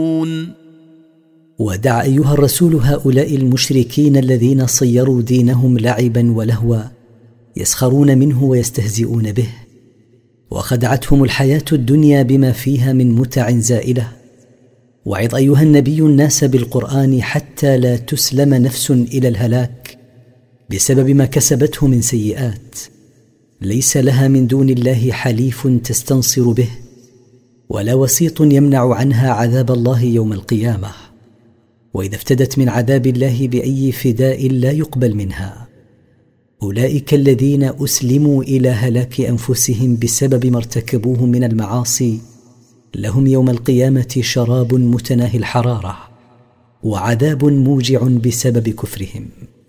ودع أيها الرسول هؤلاء المشركين الذين صيروا دينهم لعبا ولهوا يسخرون منه ويستهزئون به، وخدعتهم الحياة الدنيا بما فيها من متع زائلة. وعظ أيها النبي الناس بالقرآن حتى لا تسلم نفس إلى الهلاك بسبب ما كسبته من سيئات، ليس لها من دون الله حليف تستنصر به، ولا وسيط يمنع عنها عذاب الله يوم القيامة. وإذا افتدت من عذاب الله بأي فداء لا يقبل منها. أولئك الذين أسلموا إلى هلاك أنفسهم بسبب ما ارتكبوه من المعاصي، لهم يوم القيامة شراب متناهي الحرارة وعذاب موجع بسبب كفرهم.